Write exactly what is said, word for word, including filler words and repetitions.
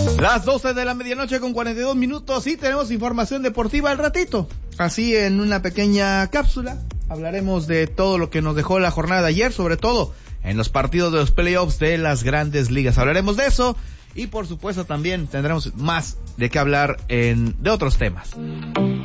Las doce de la medianoche con cuarenta y dos minutos y tenemos información deportiva al ratito. Así en una pequeña cápsula hablaremos de todo lo que nos dejó la jornada de ayer, sobre todo en los partidos de los playoffs de las grandes ligas. Hablaremos de eso y por supuesto también tendremos más de qué hablar en de otros temas.